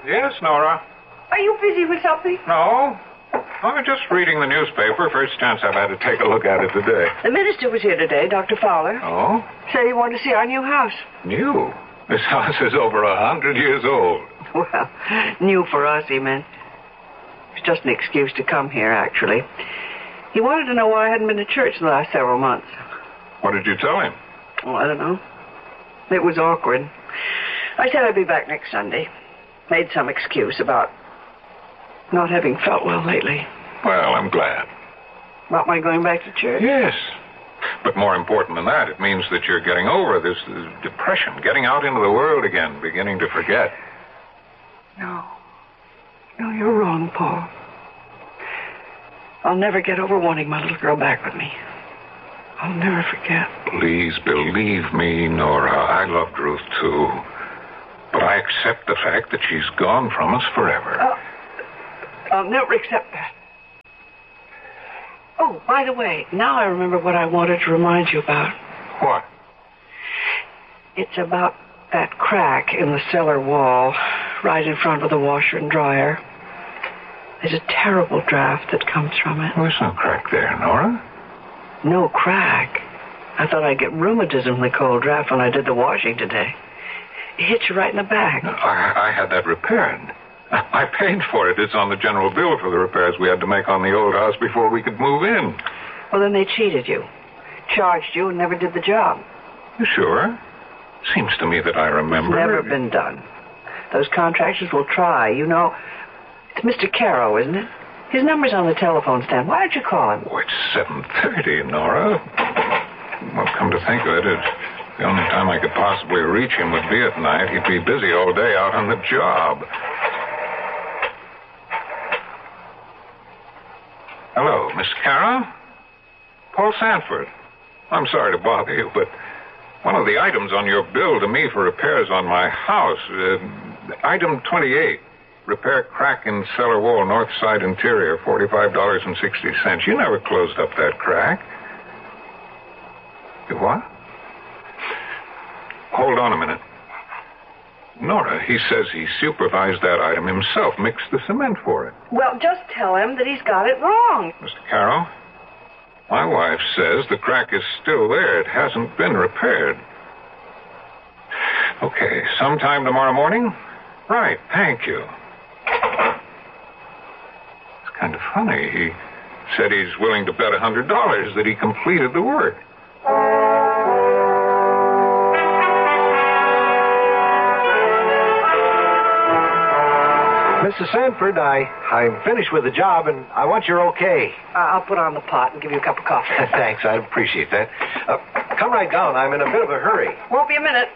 Yes, Nora. Are you busy with something? No. I'm just reading the newspaper. First chance I've had to take a look at it today. The minister was here today, Dr. Fowler. Oh? Said he wanted to see our new house. New? This house is over 100 years old. Well, new for us, he meant. It's just an excuse to come here, actually. He wanted to know why I hadn't been to church the last several months. What did you tell him? Oh, I don't know. It was awkward. I said I'd be back next Sunday. Made some excuse about not having felt well lately. Well, I'm glad. About my going back to church? Yes. But more important than that, it means that you're getting over this depression, getting out into the world again, beginning to forget. No, you're wrong, Paul. I'll never get over wanting my little girl back with me. I'll never forget. Please believe me, Nora. I loved Ruth, too. But I accept the fact that she's gone from us forever. I'll never accept that. Oh, by the way, now I remember what I wanted to remind you about. What? It's about that crack in the cellar wall, right in front of the washer and dryer. There's a terrible draft that comes from it. There's no crack there, Nora. No crack? I thought I'd get rheumatism from the cold draft when I did the washing today. It hit you right in the back. I had that repaired. I paid for it. It's on the general bill for the repairs we had to make on the old house before we could move in. Well, then they cheated you. Charged you and never did the job. You sure? Seems to me that I remember. It's never been done. Those contractors will try. You know, it's Mr. Caro, isn't it? His number's on the telephone stand. Why don't you call him? Oh, it's 7:30, Nora. Well, come to think of it, the only time I could possibly reach him would be at night. He'd be busy all day out on the job. Hello, Miss Caro? Paul Sanford. I'm sorry to bother you, but one of the items on your bill to me for repairs on my house, item 28, repair crack in cellar wall, north side interior, $45.60. You never closed up that crack. You what? Hold on a minute. Nora, he says he supervised that item himself, mixed the cement for it. Well, just tell him that he's got it wrong. Mr. Caro, my wife says the crack is still there. It hasn't been repaired. Okay, sometime tomorrow morning? Right, thank you. It's kind of funny. He said he's willing to bet $100 that he completed the work. Mrs. Sanford, I'm finished with the job, and I want your okay. I'll put on the pot and give you a cup of coffee. Thanks, I appreciate that. Come right down. I'm in a bit of a hurry. Won't be a minute.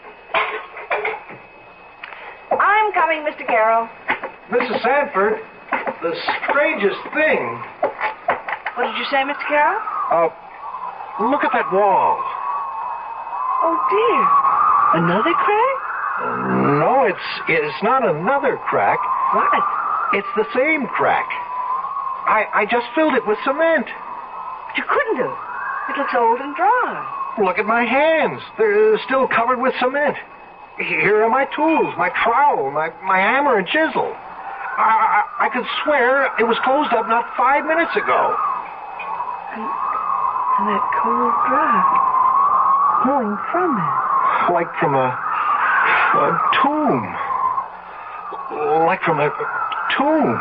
I'm coming, Mr. Caro. Mrs. Sanford, the strangest thing. What did you say, Mr. Caro? Look at that wall. Oh, dear. Another crack? No, it's not another crack. What? It's the same crack. I just filled it with cement. But you couldn't have. It looks old and dry. Look at my hands. They're still covered with cement. Here are my tools, my trowel, my hammer and chisel. I could swear it was closed up not 5 minutes ago. And that cold draft flowing from it. Like from a tomb. Like from a tomb.